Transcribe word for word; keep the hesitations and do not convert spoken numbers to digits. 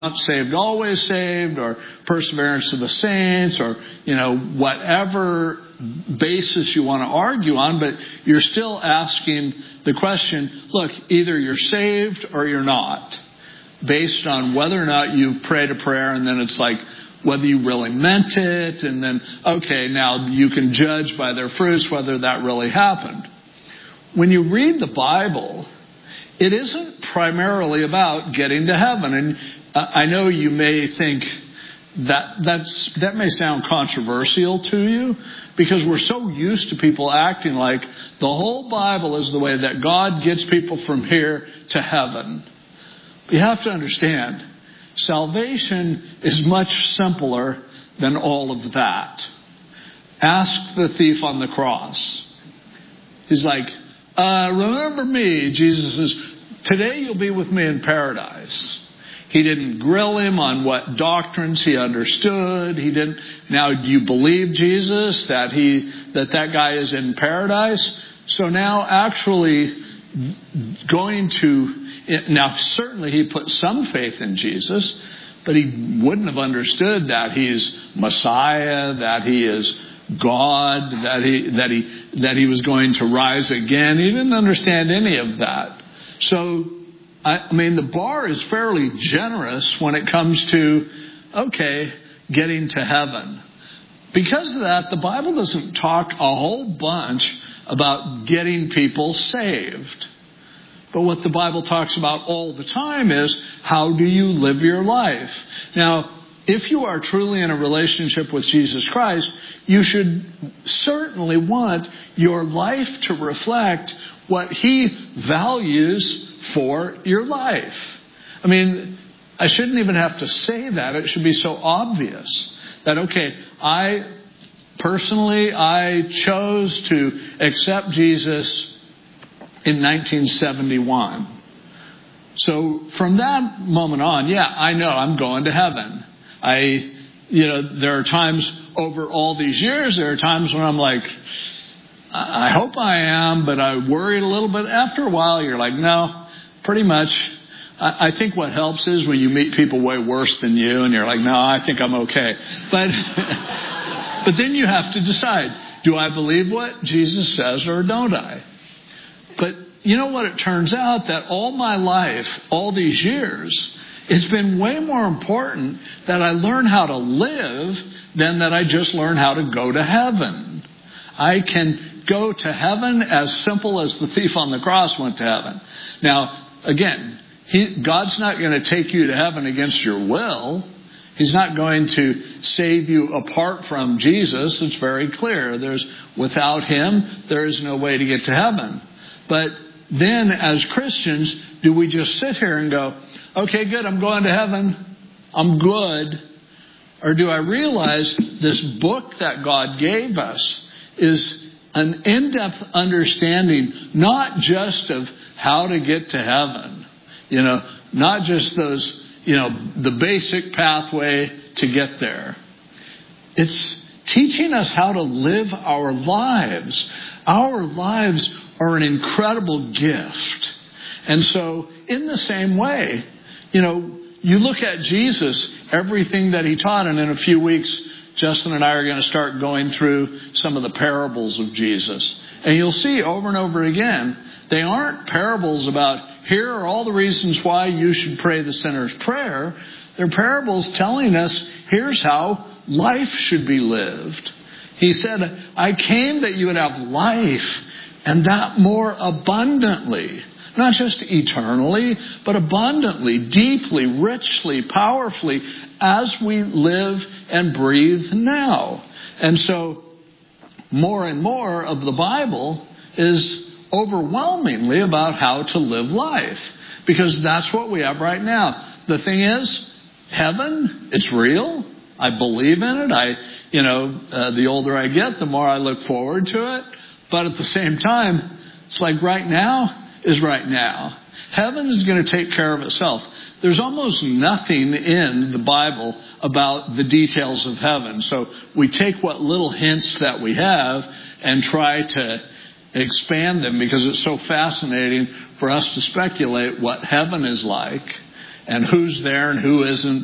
not saved, always saved, or perseverance of the saints, or, you know, whatever basis you want to argue on, but you're still asking the question, look, either you're saved or you're not, based on whether or not you've prayed a prayer, and then it's like whether you really meant it, and then, okay, now you can judge by their fruits whether that really happened. When you read the Bible, it isn't primarily about getting to heaven. And I know you may think that that's, that may sound controversial to you, because we're so used to people acting like the whole Bible is the way that God gets people from here to heaven. You have to understand, salvation is much simpler than all of that. Ask the thief on the cross. He's like, uh, remember me. Jesus says, today you'll be with me in paradise. He didn't grill him on what doctrines he understood. He didn't. Now, do you believe Jesus that he that that guy is in paradise? So now, actually, going to now certainly he put some faith in Jesus, but he wouldn't have understood that he's Messiah, that he is God, that he that he that he was going to rise again. He didn't understand any of that. So, I mean, the bar is fairly generous when it comes to, okay, getting to heaven. Because of that, the Bible doesn't talk a whole bunch about getting people saved. But what the Bible talks about all the time is, how do you live your life? Now, if you are truly in a relationship with Jesus Christ, you should certainly want your life to reflect what He values for your life. I mean, I shouldn't even have to say that. It should be so obvious that, okay, I personally, I chose to accept Jesus in nineteen seventy-one. So from that moment on, yeah, I know I'm going to heaven. I, you know, there are times over all these years, there are times when I'm like, I hope I am, but I worried a little bit. After a while, you're like, no, pretty much. I, I think what helps is when you meet people way worse than you, and you're like, no, I think I'm okay. But, but then you have to decide, do I believe what Jesus says or don't I? But you know what? It turns out that all my life, all these years, it's been way more important that I learn how to live than that I just learn how to go to heaven. I can go to heaven as simple as the thief on the cross went to heaven. Now, again, he, God's not going to take you to heaven against your will. He's not going to save you apart from Jesus. It's very clear. There's, without Him, there is no way to get to heaven. But then, as Christians, do we just sit here and go, okay, good, I'm going to heaven. I'm good. Or do I realize this book that God gave us is an in-depth understanding, not just of how to get to heaven, you know, not just those, you know, the basic pathway to get there. It's teaching us how to live our lives. Our lives are an incredible gift. And so, in the same way, you know, you look at Jesus, everything that He taught, and in a few weeks, Justin and I are going to start going through some of the parables of Jesus. And you'll see over and over again, they aren't parables about, here are all the reasons why you should pray the sinner's prayer. They're parables telling us, here's how life should be lived. He said, I came that you would have life, and that more abundantly. Not just eternally, but abundantly, deeply, richly, powerfully, as we live and breathe now. And so, more and more of the Bible is overwhelmingly about how to live life. Because that's what we have right now. The thing is, heaven, it's real. I believe in it. I, you know, uh, the older I get, the more I look forward to it. But at the same time, it's like right now is right now. Heaven is going to take care of itself. There's almost nothing in the Bible about the details of heaven. So we take what little hints that we have and try to expand them, because it's so fascinating for us to speculate what heaven is like. and who's there and who isn't